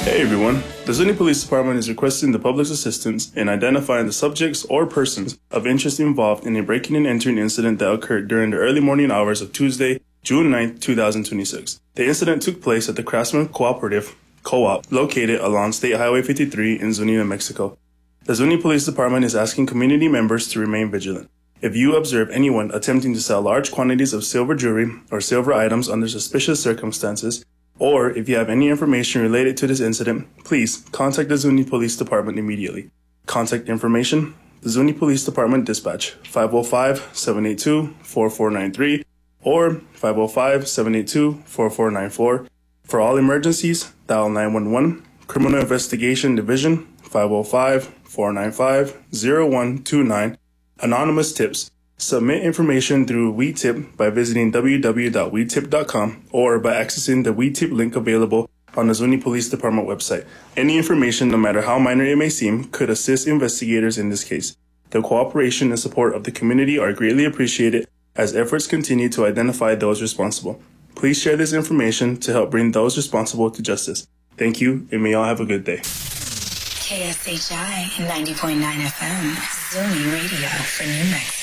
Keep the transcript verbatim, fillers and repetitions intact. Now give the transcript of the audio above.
Hey everyone, the Zuni Police Department is requesting the public's assistance in identifying the subjects or persons of interest involved in a breaking and entering incident that occurred during the early morning hours of Tuesday, June ninth, two thousand twenty-six. The incident took place at the Craftsman Cooperative Co-op located along State Highway fifty-three in Zuni, New Mexico. The Zuni Police Department is asking community members to remain vigilant. If you observe anyone attempting to sell large quantities of silver jewelry or silver items under suspicious circumstances, or if you have any information related to this incident, please contact the Zuni Police Department immediately. Contact information: the Zuni Police Department Dispatch, five oh five, seven eight two, four four nine three or five oh five, seven eight two, four four nine four. For all emergencies, dial nine one one. Criminal Investigation Division, five oh five, four nine five, oh one two nine. Anonymous tips. Submit information through WeTip by visiting w w w dot we tip dot com or by accessing the WeTip link available on the Zuni Police Department website. Any information, no matter how minor it may seem, could assist investigators in this case. The cooperation and support of the community are greatly appreciated as efforts continue to identify those responsible. Please share this information to help bring those responsible to justice. Thank you, and may all have a good day. K S H I ninety point nine F M, Zuni Radio for New Mexico.